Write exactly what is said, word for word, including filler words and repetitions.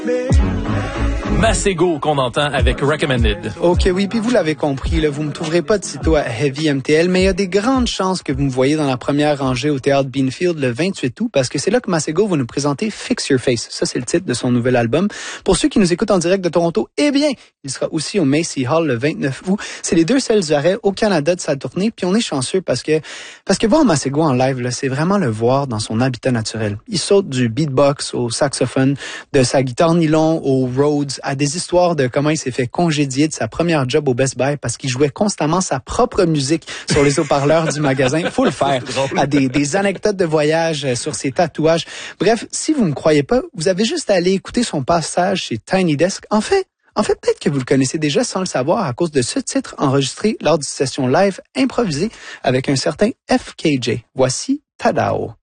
Masego qu'on entend avec Recommended. OK, oui, puis vous l'avez compris, là, vous me trouverez pas de sitôt à Heavy M T L, mais il y a des grandes chances que vous me voyez dans la première rangée au Théâtre Beanfield le vingt-huit août, parce que c'est là que Masego va nous présenter Fix Your Face. Ça, c'est le titre de son nouvel album. Pour ceux qui nous écoutent en direct de Toronto, eh bien, il sera aussi au Macy Hall le vingt-neuf août. C'est les deux seuls arrêts au Canada de sa tournée, puis on est chanceux parce que parce que voir Masego en live, là, c'est vraiment le voir dans son habitat naturel. Il saute du beatbox au saxophone, de sa guitare nylon au Rhodes, à des histoires de comment il s'est fait congédier de sa première job au Best Buy parce qu'il jouait constamment sa propre musique sur les haut-parleurs du magasin. Faut le faire. À des, des anecdotes de voyage sur ses tatouages. Bref, si vous me croyez pas, vous avez juste à aller écouter son passage chez Tiny Desk. En fait, en fait, peut-être que vous le connaissez déjà sans le savoir à cause de ce titre enregistré lors d'une session live improvisée avec un certain F K J. Voici Tadao.